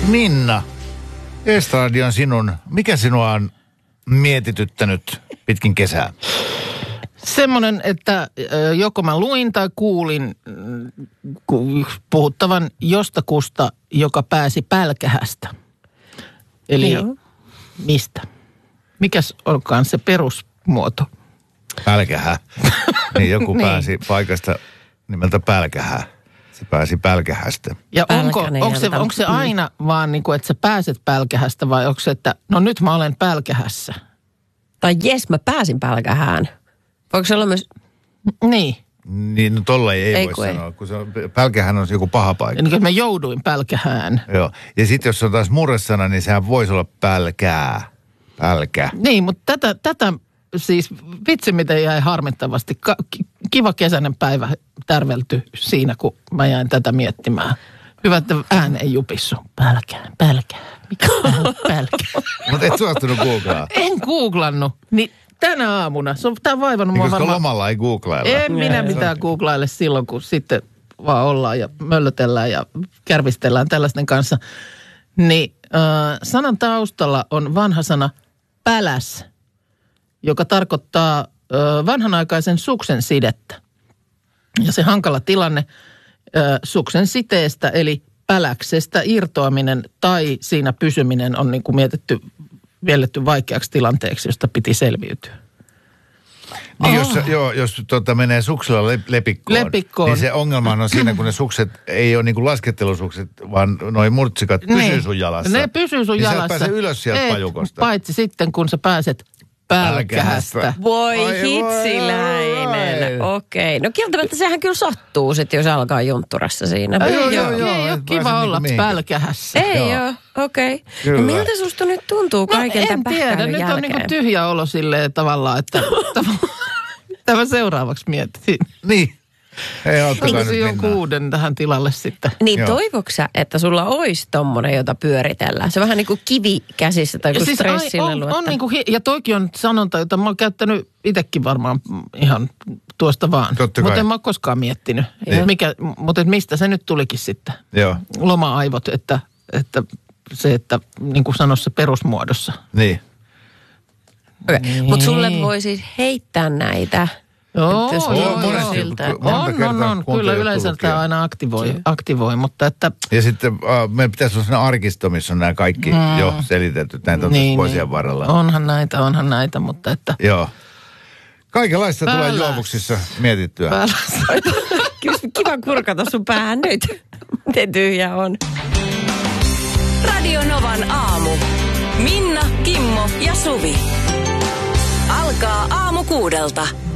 Minna, estraadi on sinun. Mikä sinua on mietityttänyt pitkin kesää? Semmoinen, että joko mä luin tai kuulin puhuttavan jostakusta, joka pääsi pälkähästä. Eli mistä? Mikäs onkaan se perusmuoto? Pälkähä. Niin joku pääsi paikasta nimeltä Pälkähä. Se pääsi pälkähästä. Ja onko se aina vaan niin kuin, että sä pääset pälkähästä vai onko se, että no nyt mä olen pälkähässä? Tai jes, mä pääsin pälkähään. Voiko se olla myös... Niin. Niin, no tolla ei voi sanoa, kun pälkähän on joku paha paikka. Niin kuin mä jouduin pälkähään. Joo. Ja sitten jos on taas murresana, niin sehän voisi olla pälkää. Pälkä. Niin, mutta tätä siis vitsi miten jäi harmittavasti. Kiva kesäinen päivä tärvelty siinä, kun mä jäin tätä miettimään. Hyvä, että ääni ei jupissu. Pälkää. Mikä pälkää? Mutta et suostunut googlaa. En googlannut. Niin tänä aamuna. Tää on vaivannut mua varmaan. Koska lomalla ei googlailla. En minä mitään googlaile silloin, kun sitten vaan ollaan ja möllötellään ja kärvistellään tällaisten kanssa. Niin sanan taustalla on vanha sana päläs, joka tarkoittaa vanhanaikaisen suksen sidettä. Ja se hankala tilanne suksen siteestä eli päläksestä irtoaminen tai siinä pysyminen on niin kuin mielletty vaikeaksi tilanteeksi, josta piti selviytyä. Niin jos menee suksella lepikkoon, niin se ongelma on siinä, kun ne sukset ei ole niin kuin laskettelusukset, vaan noi murtsikat pysyy sun jalassa. Ne pysyy sun jalassa. Niin sä pääse ylös sieltä pajukosta. Paitsi sitten, kun sä pääset pälkähästä. Voi hitsiläinen. Okei. No kieltämättä sehän kyllä sattuu sitten, jos alkaa juntturassa siinä. Joo. Ei ole kiva olla pälkähässä. Ei ole. Okei. No miltä susta nyt tuntuu kaiken tämän pähkäilyn jälkeen? En tiedä. Nyt on niinku tyhjä olo silleen tavallaan, että tämä seuraavaksi miettii. Niin. Ei auttakaa nyt jonkun uuden tähän tilalle sitten. Niin toivoksä, että sulla olisi tommonen, jota pyöritellään? Se on vähän niin kuin kivi käsissä tai kuin stressillä on niin kuin, ja toikin on sanonta, jota mä oon käyttänyt itsekin varmaan ihan tuosta vaan. Mutta en mä ole koskaan miettinyt. Mutta mistä se nyt tulikin sitten? Joo. Loma-aivot, että niin kuin sanoisi se perusmuodossa. Niin. Okay. Mutta sulle voisi heittää näitä. Joo. On. Kyllä yleensä tämä aina aktivoi, mutta että... Ja sitten meidän pitäisi olla sellainen arkisto, missä on nämä kaikki jo selitetty näitä vuosien varrella. Onhan näitä, mutta että... Joo. Kaikenlaista tulee juovuksissa mietittyä. Kyllä kiva kurkata sun päähän nyt. Miten tyhjä on. Radio Novan aamu. Minna, Kimmo ja Suvi. Alkaa aamu 6:00.